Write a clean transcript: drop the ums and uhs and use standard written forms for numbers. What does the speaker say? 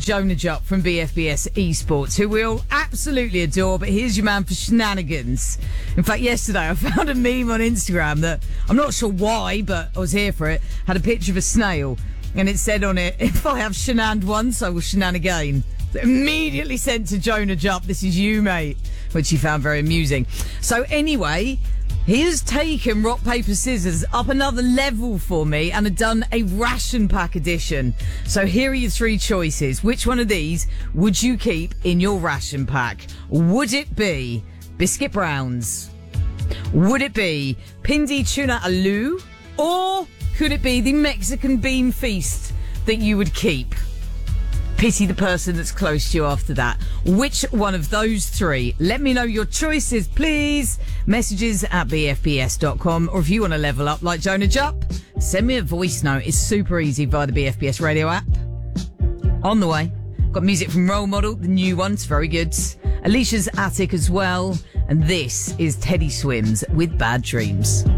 Jonah Jupp from BFBS Esports, who we'll absolutely adore, but here's your man for shenanigans. In fact, yesterday I found a meme on Instagram that, I'm not sure why, but I was here for it, had a picture of a snail, and it said on it, if I have shenaned once, I will shenan again. So immediately sent to Jonah Jupp, this is you, mate, which he found very amusing. So anyway, he has taken rock, paper, scissors up another level for me and had done a ration pack edition. So here are your three choices. Which one of these would you keep in your ration pack? Would it be Biscuit Browns? Would it be Pindi Tuna Aloo? Or could it be the Mexican bean feast that you would keep? Pity the person that's close to you after that. Which one of those three? Let me know your choices, please. Messages at bfbs.com. Or if you want to level up like Jonah Jupp, send me a voice note. It's super easy via the BFBS radio app. On the way, got music from Role Model, the new one. It's very good. Alicia's Attic as well. And this is Teddy Swims with Bad Dreams.